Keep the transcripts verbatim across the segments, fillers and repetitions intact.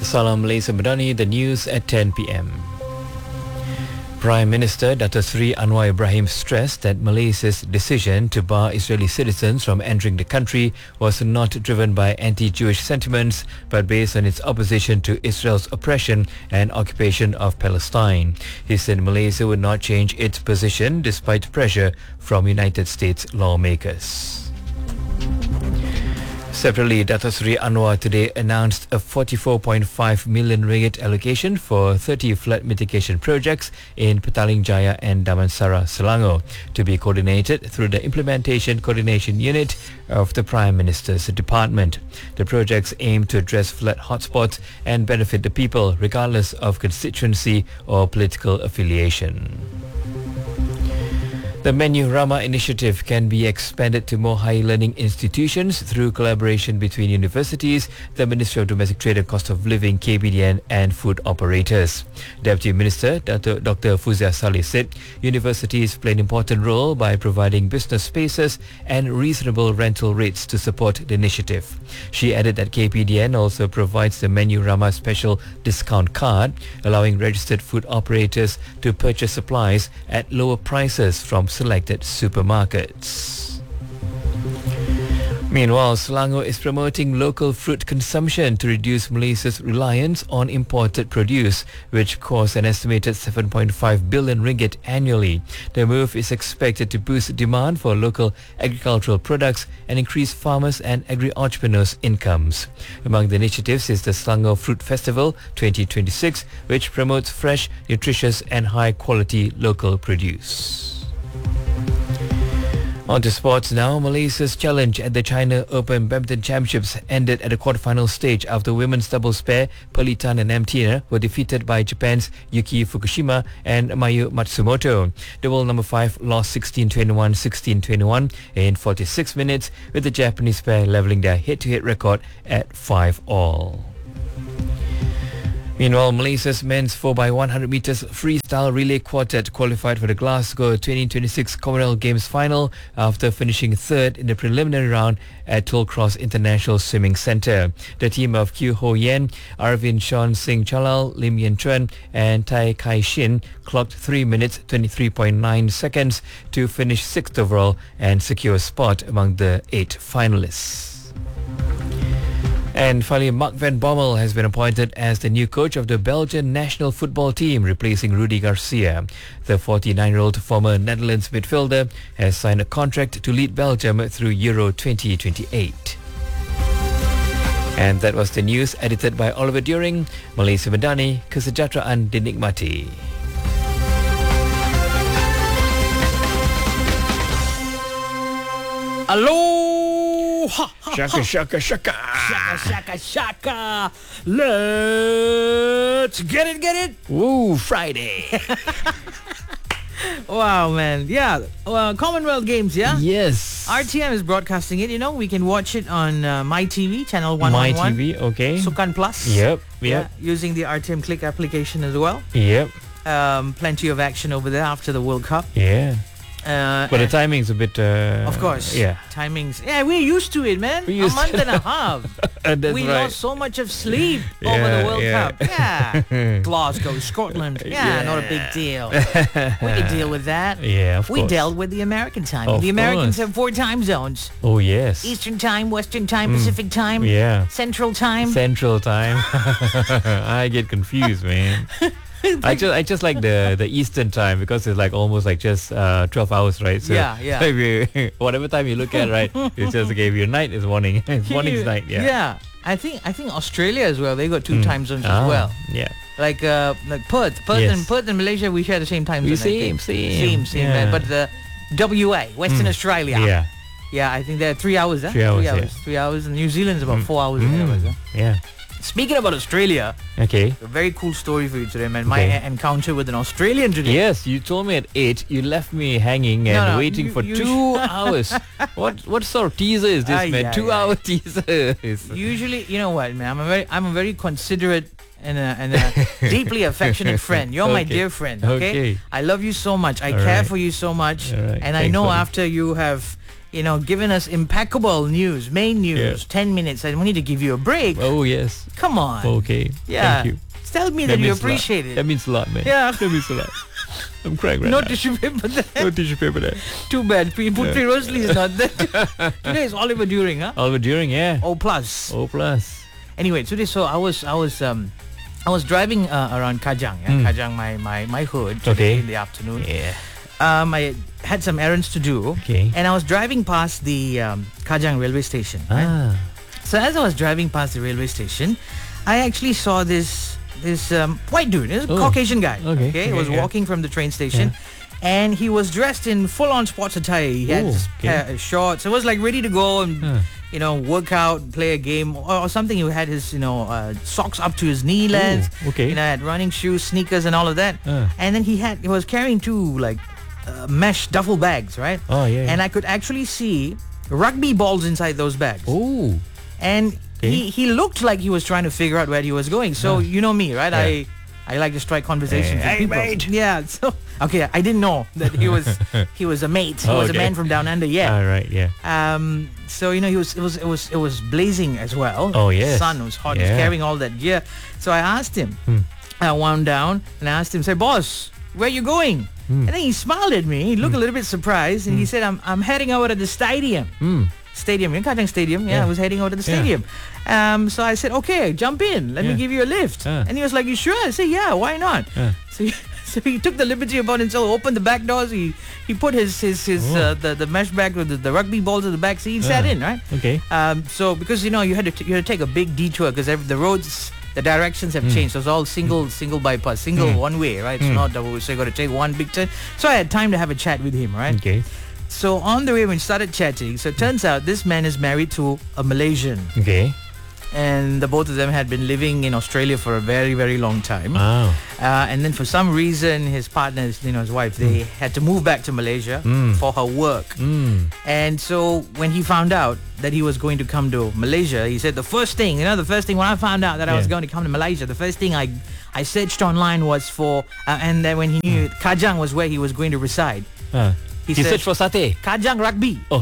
Salam Malaysia Madani, the news at ten p.m. Prime Minister Dato Sri Anwar Ibrahim stressed that Malaysia's decision to bar Israeli citizens from entering the country was not driven by anti-Jewish sentiments but based on its opposition to Israel's oppression and occupation of Palestine. He said Malaysia would not change its position despite pressure from United States lawmakers. Separately, Dato Sri Anwar today announced a forty-four point five million ringgit allocation for thirty flood mitigation projects in Petaling Jaya and Damansara, Selangor, to be coordinated through the Implementation Coordination Unit of the Prime Minister's Department. The projects aim to address flood hotspots and benefit the people, regardless of constituency or political affiliation. The Menu Rama initiative can be expanded to more higher learning institutions through collaboration between universities, the Ministry of Domestic Trade and Cost of Living, K B D N and food operators. Deputy Minister Doctor Fuzia Saleh said universities play an important role by providing business spaces and reasonable rental rates to support the initiative. She added that K P D N also provides the Menu Rama special discount card, allowing registered food operators to purchase supplies at lower prices from selected supermarkets. Meanwhile, Selangor is promoting local fruit consumption to reduce Malaysia's reliance on imported produce, which costs an estimated seven point five billion ringgit annually. The move is expected to boost demand for local agricultural products and increase farmers and agri-entrepreneurs' incomes. Among the initiatives is the Selangor Fruit Festival twenty twenty-six, which promotes fresh, nutritious and high-quality local produce. On to sports now. Malaysia's challenge at the China Open Badminton Championships ended at the quarterfinal stage after women's doubles pair Pearly Tan and M. Tina were defeated by Japan's Yuki Fukushima and Mayu Matsumoto. The world number five lost sixteen twenty-one, sixteen twenty-one in forty-six minutes, with the Japanese pair levelling their head-to-head record at five all. Meanwhile, Malaysia's men's four by one hundred metres freestyle relay quartet qualified for the Glasgow twenty twenty-six Commonwealth Games final after finishing third in the preliminary round at Tollcross International Swimming Centre. The team of Kyu Ho Yen, Arvind Sean Singh Chalal, Lim Yen Chun and Tai Kai Shin clocked three minutes twenty-three point nine seconds to finish sixth overall and secure a spot among the eight finalists. And finally, Mark van Bommel has been appointed as the new coach of the Belgian national football team, replacing Rudi Garcia. The forty-nine-year-old former Netherlands midfielder has signed a contract to lead Belgium through Euro twenty twenty-eight. And that was the news edited by Oliver During. Malaysia Madani, kesejahteraan dinikmati. Aloha! Shaka, shaka, shaka. Shaka, shaka, shaka. Let's get it, get it. Woo, Friday. Wow, man. Yeah. Uh, Commonwealth Games, yeah? Yes. R T M is broadcasting it. You know, we can watch it on uh, MyTV, channel one one one. MyTV, okay. Sukan Plus. Yep, yep. Yeah, using the R T M Click application as well. Yep. Um, plenty of action over there after the World Cup. Yeah. Uh, But the timing's a bit... Uh, of course. Yeah. Timings. Yeah, we're used to it, man. We're A used month to and a half. That's we right. lost so much of sleep Yeah, over the World yeah. Cup. Yeah. Glasgow, Scotland. Yeah, Yeah. not a big deal. We can deal with that. Yeah, of We course. dealt with the American time. Of the Americans course. have four time zones. Oh, yes. Eastern time, Western time, Pacific time, Yeah. Central time. Central time. I get confused, man. I just I just like the the Eastern time because it's like almost like just uh, twelve hours, right? So Yeah, yeah. if you, whatever time you look at, right, it's just okay. If your night is morning, morning's You- night. Yeah. Yeah. I think I think Australia as well. They got two time zones Ah, as well. Yeah. Like uh like Perth, Perth Yes. and Perth and Malaysia, we share the same time We zone. I same, think. same. same, same. Yeah. man. But the W A, Western Australia. Yeah. Yeah, I think they're three hours. Huh? Three hours, Three yeah. hours. Three hours. And New Zealand's about four hours ahead of us. Huh? Yeah. Speaking about Australia, Okay. a very cool story for you today, man. My Okay. e- encounter with an Australian today. Yes, you told me at eight. You left me hanging and No, no, waiting you- for you two hours. What what sort of teaser is this, Ay, man? ay, Two ay. hour teaser. Is- Usually, you know what, man? I'm a very, I'm a very considerate and a, and a deeply affectionate friend. You're my Okay. dear friend. Okay? Okay. I love you so much. I All care right. for you so much. All right. And I Thanks, know buddy. after you have you know, given us impeccable news, main news, Yeah. ten minutes, and we need to give you a break. Oh, yes. Come on. Okay. Yeah. Thank you. Tell me that, you means a lot. appreciate it. That means a lot, man. Yeah. That means a lot. I'm crying right No now. tissue paper there. No tissue paper there. Too bad. P- Putri Rosli is not there. Today is Oliver During, huh? Oliver During, yeah. O plus. O plus. Anyway, today, so I was, I was, um, I was driving uh, around Kajang, yeah? Mm. Kajang, my, my, my hood today Okay. in the afternoon. Yeah. Um, I had some errands to do, Okay. and I was driving past the um, Kajang railway station. Right? Ah. So as I was driving past the railway station, I actually saw this this um, white dude, this Oh. Caucasian guy. Okay, he okay, was yeah. walking from the train station, and he was dressed in full-on sports attire. He had Oh, his okay. pa- shorts. It was like ready to go and Huh. you know work out, play a game or, or something. He had his you know uh, socks up to his knee length. Oh, okay. You know, had running shoes, sneakers, and all of that. Uh. And then he had he was carrying two like uh, mesh duffel bags, right? Oh, yeah. And I could actually see rugby balls inside those bags. Oh. And Okay. he, he looked like he was trying to figure out where he was going. So you know me, right? Yeah. I I like to strike conversations Hey, with hey, people. mate. Yeah. So okay, I didn't know that he was he was a mate. He Oh, was a okay. man from down under. Yeah. All right, yeah. Um. So you know he was it was it was it was blazing as well. Oh, yes. Sun was hot. He was Yeah. carrying all that gear. So I asked him. Hmm. I wound down and I asked him, say, boss, where you going? Hmm. And then he smiled at me. He looked a little bit surprised, and he said, I'm I'm heading over to the stadium. Hmm. Stadium, in Kajang Stadium. Yeah, Yeah. I was heading over to the Yeah. stadium. Um, so I said, okay, jump in. Let me Yeah. give you a lift. Uh. And he was like, you sure? I said, yeah, why not? Uh. So, he, so he took the liberty upon himself, opened the back doors. He he put his his, his Oh. uh, the, the mesh bag with the, the rugby balls in the back seat. He sat Uh. in, right? Okay. Um, so because, you know, you had to, t- you had to take a big detour because the roads, the directions have changed. So it's all single, single bypass, single Mm. one way, right? It's Mm. not double. So you got to take one big turn. So I had time to have a chat with him, right? Okay. So on the way when we started chatting, so it turns out this man is married to a Malaysian, Okay. and the both of them had been living in Australia for a very, very long time. Wow. Uh, and then for some reason, his partner, you know, his wife, they had to move back to Malaysia Mm. for her work. Mm. And so when he found out that he was going to come to Malaysia, he said the first thing, you know, the first thing when I found out that I was Yeah. going to come to Malaysia, the first thing I I searched online was for, uh, and then when he knew Kajang was where he was going to reside, Uh. he, He said searched for satay. Kajang Rugby. Oh,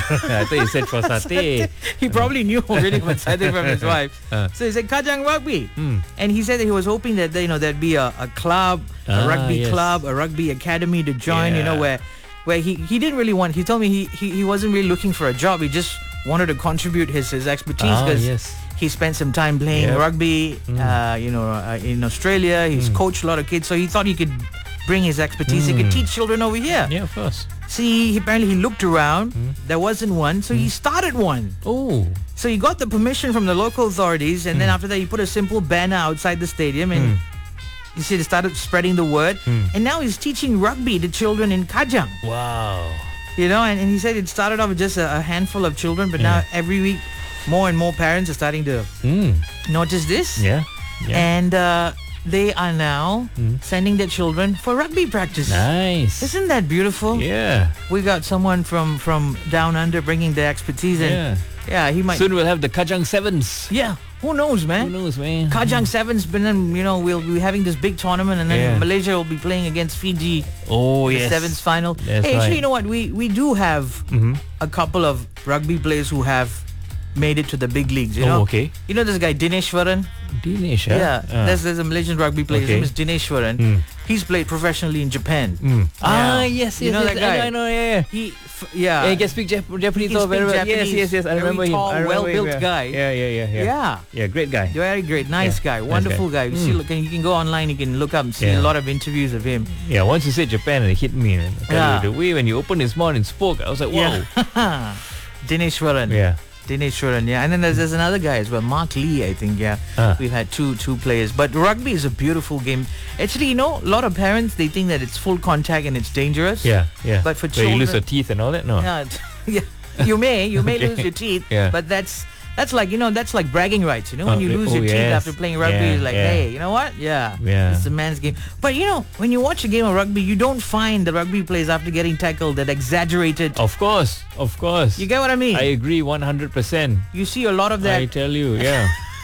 I thought you said for satay. He probably knew already what satay from his wife. Uh. So he said Kajang Rugby. Mm. And he said that he was hoping that you know there'd be a, a club, a Ah, rugby yes. club, a rugby academy to join. You know Yeah. where where he, he didn't really want. He told me he, he he wasn't really looking for a job. He just wanted to contribute his his expertise Ah, because yes. he spent some time playing Yep. rugby. Uh, you know, uh, in Australia, he's coached a lot of kids, so he thought he could bring his expertise. He could Mm. teach children over here. Yeah, of course. See, he, apparently he looked around. There wasn't one, so he started one. Oh. So he got the permission from the local authorities, and then after that, he put a simple banner outside the stadium, and you see, they started spreading the word. And now he's teaching rugby to children in Kajang. Wow. You know, and, and he said it started off with just a, a handful of children, but now every week, more and more parents are starting to Mm. notice this, Yeah. Yeah. and uh, they are now sending their children for rugby practice. Nice. Isn't that beautiful? Yeah. We got someone from from down under bringing their expertise, and Yeah. yeah, he might. Soon we'll have the Kajang Sevens. Yeah, who knows, man? Who knows, man? Kajang Sevens, but then you know we'll be having this big tournament, and then Yeah. Malaysia will be playing against Fiji, Oh, the yes. sevens final. That's hey, actually, right. you know what? We we do have Mhm. a couple of rugby players who have made it to the big leagues. You Oh, know, okay. You know this guy Dineshwaran? Dinesh, huh? Yeah, Ah. there's there's a Malaysian rugby player. His Okay. name is Dineshwaran. Mm. He's played professionnally in Japan. Mm. Ah, Yeah. yes, You yes, know yes. that guy? I know, I know, yeah, yeah. He, f- yeah. Yeah, he can speak Jap- Japanese He can so very speak well. Yes, Japanese, yes, yes. I very remember him. tall, I remember him, well-built yeah. guy. Yeah, yeah, yeah, yeah. Yeah. Yeah, great guy. Very great, nice Yeah, guy, nice wonderful guy. guy. You Mm. see, look, you can go online, you can look up and see Yeah. a lot of interviews of him. Yeah, once you said Japan, it hit me. Man. I tell Yeah. you, the way when you opened his mouth and spoke, I was like, whoa. Yeah. Dineshwaran. Yeah. Dineshwaran, yeah. And then there's, there's another guy as well, Mark Lee, I think, yeah. Ah. We've had two two players. But rugby is a beautiful game. Actually, you know, a lot of parents, they think that it's full contact and it's dangerous. Yeah, yeah. But for Where you lose children- your teeth and all that? No. Yeah, yeah. You may, you may Okay. lose your teeth, Yeah. but that's that's like, you know, that's like bragging rights. You know, when Oh, you lose oh, your teeth yes. after playing rugby, Yeah, it's like, yeah. hey, you know what? Yeah, Yeah. it's a man's game. But you know, when you watch a game of rugby, you don't find the rugby players after getting tackled that exaggerated. Of course, of course. You get what I mean? I agree one hundred percent. you see a lot of I that. tell you, yeah.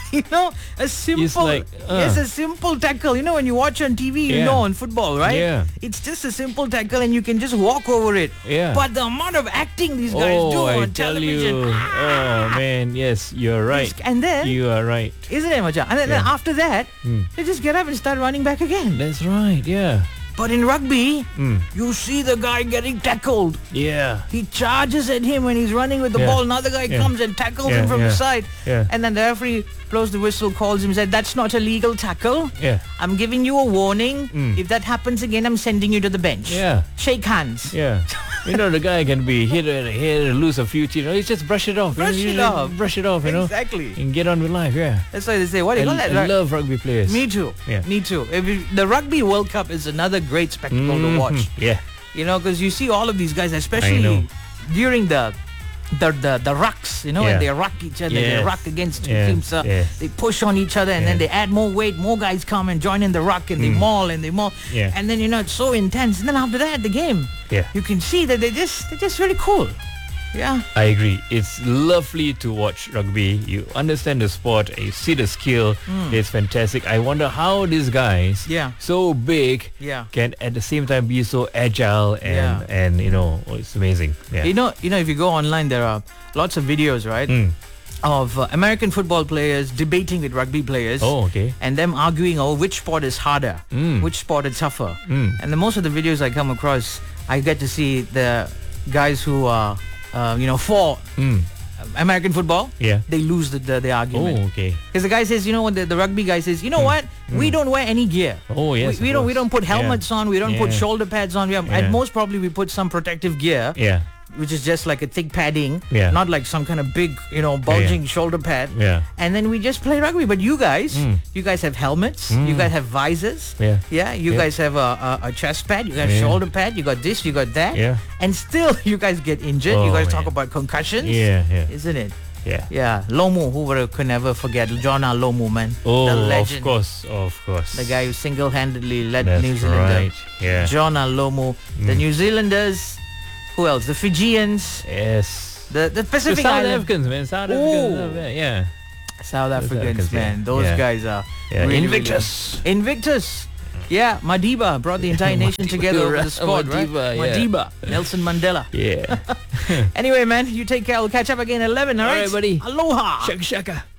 You know, a simple, like, uh. yes, a simple tackle. You know, when you watch on T V, you Yeah. know, on football, right? Yeah. It's just a simple tackle and you can just walk over it. Yeah. But the amount of acting these guys do Oh, I on tell television. you. Oh, man. Yes, you're right. And then, You are right. isn't it, Macha? And then, then Yeah. after that, Mm. they just get up and start running back again. That's right. Yeah. But in rugby, Mm. you see the guy getting tackled. Yeah. He charges at him when he's running with the Yeah. ball. Another guy Yeah. comes and tackles Yeah, him from yeah. the side. Yeah. And then the referee blows the whistle, calls him, said, that's not a legal tackle. Yeah. I'm giving you a warning. Mm. If that happens again, I'm sending you to the bench. Yeah. Shake hands. Yeah. You know, the guy can be hit in the head, lose a few teeth. You know, he's just brush it off. Brush You it just off. Brush it off, you know. Exactly. And get on with life, yeah. That's why they say, what do you I, call that? I Right? love rugby players. Me too. Yeah. Me too. If you, the Rugby World Cup is another great spectacle to Mhm. watch. Yeah. You know, because you see all of these guys, know. especially during the the the, the rucks, you know, Yeah. and they ruck each other, they Yes. ruck against two Yes, teams, uh, yes. they push on each other, and then Yeah. they add more weight, more guys come and join in the ruck, and they maul and they maul, Yeah. and then you know it's so intense, and then after that the game, Yeah. you can see that they just they're just really cool. Yeah. I agree. It's lovely to watch rugby. You understand the sport. You see the skill. It's fantastic. I wonder how these guys, Yeah. so big, Yeah. can at the same time be so agile and Yeah. and you know, oh, it's amazing. Yeah. You know, you know, if you go online, there are lots of videos, right, Mm. of uh, American football players debating with rugby players. Oh, okay. And them arguing over which sport is harder, Mm. which sport is tougher. Mm. And the most of the videos I come across, I get to see the guys who are, uh, you know, for Mm. American football. Yeah. They lose the, the, the argument. Oh, okay. Because the guy says, you know what, the, the rugby guy says, you know what, we don't wear any gear. Oh, yes. we, we of don't we course. don't put helmets on, we don't put Yeah. shoulder pads on. We have, Yeah. At most probably we put some protective gear, Yeah. which is just like a thick padding, Yeah. not like some kind of big, you know, bulging shoulder pad. Yeah. And then we just play rugby. But you guys, Mm. you guys have helmets, you Mm. guys have visors, Yeah. yeah, you Yeah. guys have a, a, a chest pad, you have Yeah. shoulder pad, you got this, you got that, Yeah. and still you guys get injured. you Oh, guys talk man. about concussions, Yeah. Yeah. isn't it? Yeah. Yeah, Lomu, who would- could never forget Jonah Lomu, man, Oh, the of legend, course, of course. the guy who single-handedly led That's New Zealand. right. Yeah. Jonah Lomu, the Mm. New Zealanders, who else? The Fijians, Yes. the the The Pacific South Island, Africans, man. South Oh. Africans. Yeah. Yeah. South Africans, Africans, yeah. man. Those Yeah. guys are Yeah. really, Invictus. really- Invictus. Yeah, Madiba brought the entire nation Madiba, together over the right. sport, right? Madiba, yeah. Madiba, Nelson Mandela. Yeah. Anyway, man, you take care. We'll catch up again at eleven, all All right? right, buddy. Aloha. Shaka shaka.